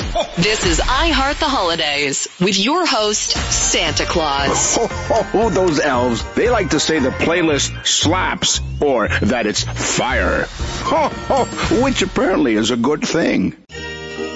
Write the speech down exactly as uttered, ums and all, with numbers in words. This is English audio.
This is I Heart the Holidays with your host, Santa Claus. Ho, ho, ho, those elves. They like to say the playlist slaps or that it's fire. Ho, ho, which apparently is a good thing.